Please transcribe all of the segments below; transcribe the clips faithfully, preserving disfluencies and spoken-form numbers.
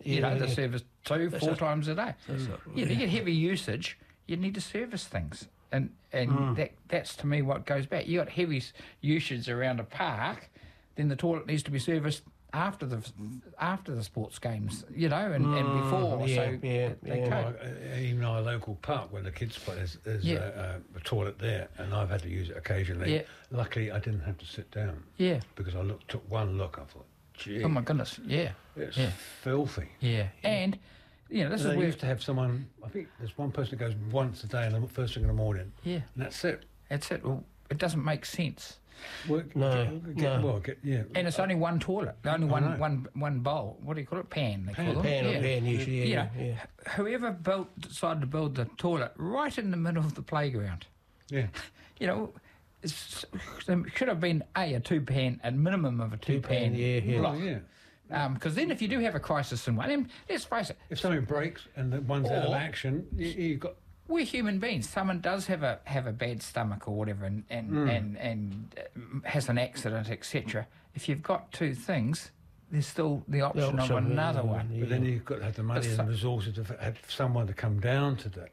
Yeah, you know, yeah. they service two, That's four a- times a day. That's a- yeah, yeah. you get heavy usage, you need to service things. And and Mm. that that's, to me, what goes back. You got heavy s- usage around a park, then the toilet needs to be serviced after the after the sports games, you know, and, and before. yeah, so yeah, they yeah. cope. Like, uh, even our local park where the kids play, there's, there's Yeah. a, a, a toilet there, and I've had to use it occasionally. Yeah. Luckily, I didn't have to sit down. Yeah. Because I looked, took one look, I thought, gee, Oh, my goodness, yeah. it's yeah. filthy. Yeah. And, you know, this They is where... used to have someone, I think there's one person that goes once a day, in the first thing in the morning, Yeah. and that's it. That's it. Well, it doesn't make sense. Work, No, get, no. Well, get, yeah. And it's only one toilet, only I one, know. one, one bowl. What do you call it? Pan, they Pan. call them. Pan or yeah. pan, usually, You yeah, know, yeah. Whoever built, decided to build the toilet right in the middle of the playground, yeah. you know, it's, there should have been, A, a two-pan, a minimum of a two-pan Two-pan, yeah, yeah. block. Well, yeah. Because then if you do have a crisis in one, and let's face it, If something breaks and the one's out of Or- action, you, you've got... we're human beings. Someone does have a have a bad stomach or whatever, and and Mm. and, and uh, has an accident, et cetera. If you've got two things, there's still the option, option, of yeah, another yeah, one. yeah. But then you've got to have the money But and so- resources to f- have someone to come down to that.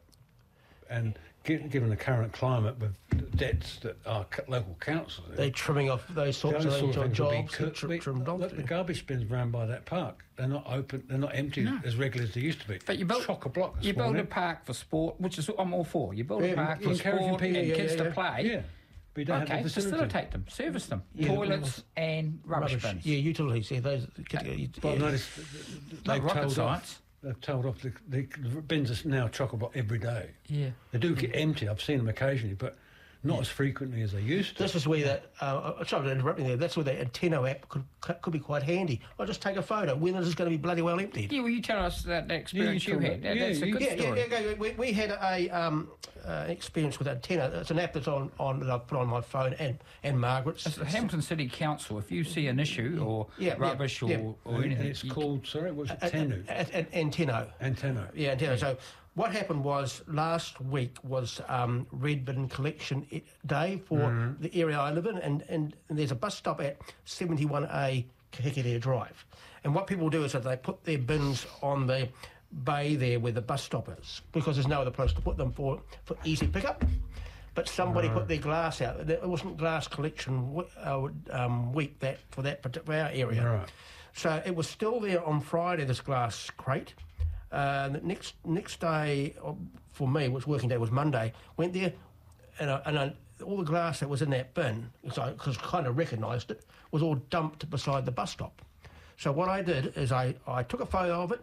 And gi- given the current climate with the debts that our c- local councils have, They're trimming off those sorts those of sort of things, things will be jobs, cut- trim, be- trimmed off. look, the garbage bins round by that park, they're not open, they're not empty No. as regularly as they used to be. But you build Chock a block this You build a morning. park for sport, which is I'm all for. You build a Yeah, park for encouraging sport people- and yeah, kids yeah, to yeah. play. Yeah. But you don't Okay, have the facility. facilitate them, service them, Yeah. toilets and rubbish, bins. Yeah, utilities. Yeah, those. Uh, Yeah, But I've noticed th- Not they've rocket told science. off, they've told off the, the, the bins are now chock-a-block every day. Yeah. They do get empty. I've seen them occasionally, but not as frequently as they used to. This is where that. Uh, sorry to interrupt you there. That's where the Anteno app could could be quite handy. I'll just take a photo when it's going to be bloody well emptied. Yeah, well, you tell us that, that experience Yeah, you you tell had. me. That, Yeah, that's a you- good Yeah, yeah, story. yeah, yeah. We, we had a um, uh, experience with Anteno. It's an app that's on, on that I've put on my phone and and Margaret's. It's the Hamilton City Council. If you see an issue or Yeah, yeah, rubbish yeah. or, or And anything, it's you- called, sorry, what's it? A- a- Tenu. a- a- Anteno. Antenna. Yeah, Anteno. So what happened was last week was um, Red Bin Collection i- Day for Mm-hmm. the area I live in, and, and, and there's a bus stop at seventy-one A Kahikatea Drive. And what people do is that they put their bins on the bay there where the bus stop is, because there's no other place to put them for, for easy pickup. But somebody put their glass out. It wasn't glass collection w- uh, um, week that for that particular area. Right. So it was still there on Friday, this glass crate. Uh, the next next day uh, for me, which working day was Monday, went there, and, I, and I, all the glass that was in that bin, because I cause kind of recognised it, was all dumped beside the bus stop. So what I did is I, I took a photo of it,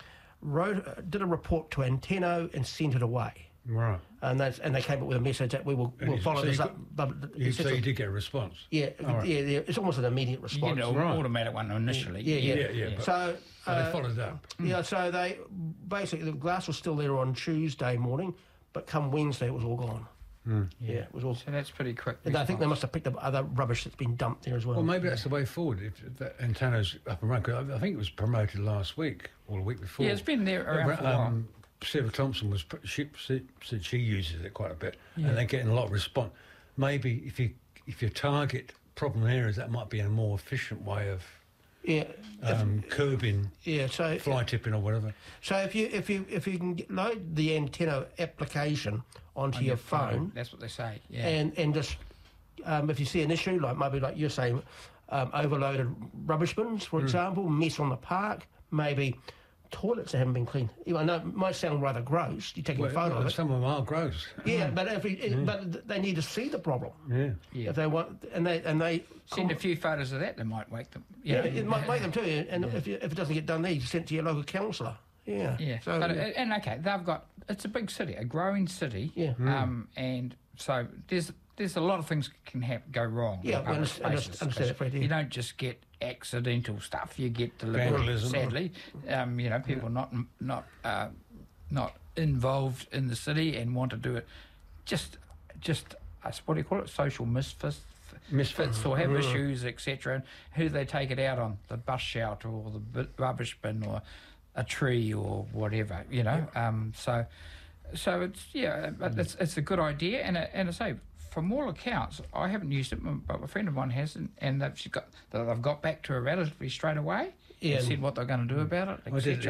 wrote, uh, did a report to Anteno and sent it away. Right. And that's, and they came up with a message that we will And we'll you- follow so this you up. got- but You, it's so just you a- did get a response? yeah, All right. yeah, yeah, it's almost an immediate you response. get an Right. automatic one initially. Yeah, yeah. Yeah, yeah, but- So, So uh, they followed up. yeah, so they basically the glass was still there on Tuesday morning, but come Wednesday it was all gone. Yeah, it was all. So that's pretty quick. And I think they response. must have picked up other rubbish that's been dumped there as well. Well, maybe that's the way forward. If if that antenna's up and running, 'cause I I think it was promoted last week or the week before. Yeah, it's been there around for a while. Um, Sarah Thompson was pr- she said said she uses it quite a bit, Yeah. and they're getting a lot of response. Maybe if you if you target problem areas, that might be a more efficient way of yeah, if- um, curbing yeah. So, fly tipping or whatever. so if you if you if you can get, load the Anteno application onto On your, phone, That's what they say. Yeah. and and just um, if you see an issue like maybe like you're saying, um, overloaded rubbish bins, for example, mess on the park, maybe toilets that haven't been cleaned. You know, I know it might sound rather gross. You taking a photo of it. Some of them are gross. Yeah, but if we, but they need to see the problem Yeah. yeah. if they want, and they and they Send a few photos of that, they might wake them. yeah, Yeah, it might make them too. And if you, if it doesn't get done there, you send it to your local councillor. Yeah, Yeah, So but, uh, and okay, they've got, it's a big city, a growing city. Yeah. Um, and so there's there's a lot of things can have, go wrong. in Yeah, I public understand- I spaces, understand that, 'cause Fred, yeah. You don't just get accidental stuff. You get deliberate. Vandalism. Sadly, um, you know, people not not uh, not involved in the city and want to do it. Just just uh, what do you call it? Social misfits. Misfits or have issues, et cetera, and who they take it out on, the bus shelter or the bi- rubbish bin or a tree or whatever, you know. Um, so, so it's yeah, but it's it's a good idea, and it, and I say from all accounts, I haven't used it, but a friend of mine has, and, and they've got they've got back to her relatively straight away. Yeah. And said what they're going to do about it, I did et cetera.